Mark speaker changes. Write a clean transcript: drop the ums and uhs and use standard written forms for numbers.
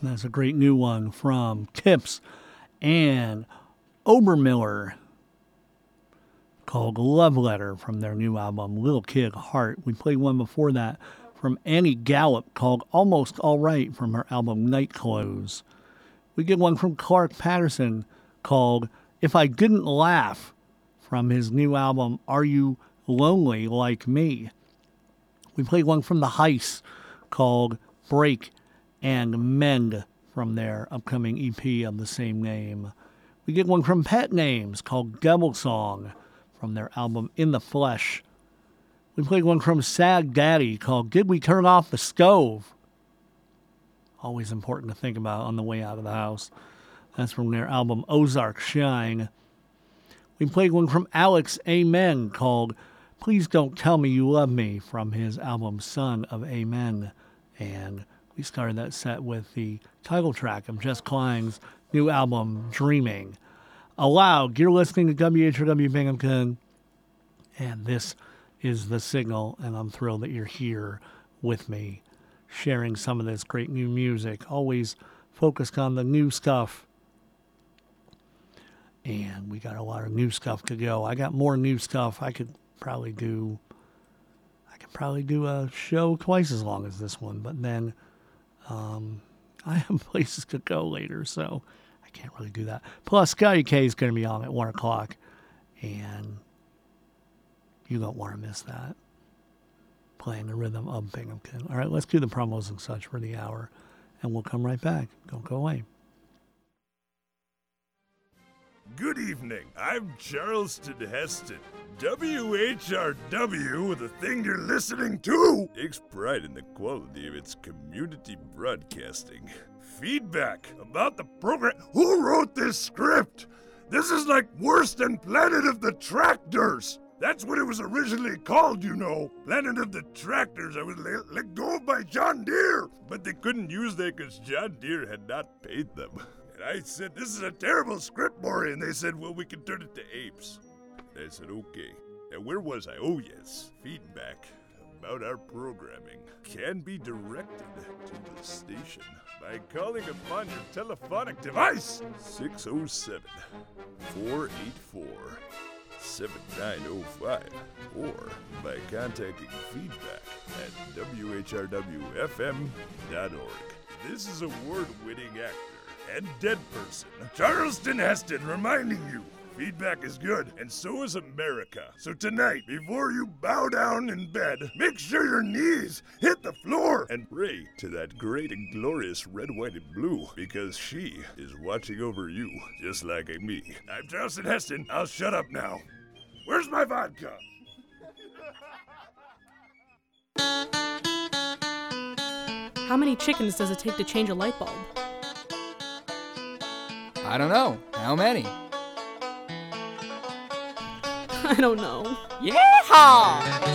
Speaker 1: That's a great new one from Tips and Obermiller called Love Letter from their new album, Little Kid Heart. We played one before that from Annie Gallup called Almost Alright from her album Night Clothes. We get one from Clark Patterson called If I Didn't Laugh from his new album, Are You Lonely Like Me? We played one from The Heist called Break and Mend from their upcoming EP of the same name. We get one from Pet Names called Devil Song from their album In the Flesh. We played one from Sad Daddy called Did We Turn Off the Stove? Always important to think about on the way out of the house. That's from their album Ozark Shine. We played one from Alex Amen called Please Don't Tell Me You Love Me from his album Son of Amen. And we started that set with the title track of Jess Klein's new album, Dreaming. Aloud, you're listening to WHRW Binghamton, and this is The Signal, and I'm thrilled that you're here with me, sharing some of this great new music, always focused on the new stuff. And we got a lot of new stuff to go. I got more new stuff. I could probably do a show twice as long as this one, but then I have places to go later, so I can't really do that. Plus, Scotty K is going to be on at 1 o'clock, and you don't want to miss that. Playing the rhythm of Binghamton. All right, let's do the promos and such for the hour, and we'll come right back. Don't go away.
Speaker 2: Good evening. I'm Charleston Heston. WHRW, the thing you're listening to, takes pride in the quality of its community broadcasting. Feedback about the program. Who wrote this script? This is like worse than Planet of the Tractors. That's what it was originally called, you know. Planet of the Tractors. I was let go of by John Deere. But they couldn't use that because John Deere had not paid them. And I said, this is a terrible script, Maury. And they said, well, we can turn it to apes. And I said, okay. And where was I? Oh, yes. Feedback about our programming can be directed to the station by calling upon your telephonic device, 607-484-7905, or by contacting feedback at whrwfm.org. This is award-winning actor and dead person, Charleston Heston, reminding you, feedback is good, and so is America. So tonight, before you bow down in bed, make sure your knees hit the floor and pray to that great and glorious red, white, and blue, because she is watching over you, just like me. I'm Charleston Heston. I'll shut up now. Where's my vodka?
Speaker 3: How many chickens does it take to change a light bulb?
Speaker 4: I don't know. How many?
Speaker 3: I don't know.
Speaker 4: Yeehaw!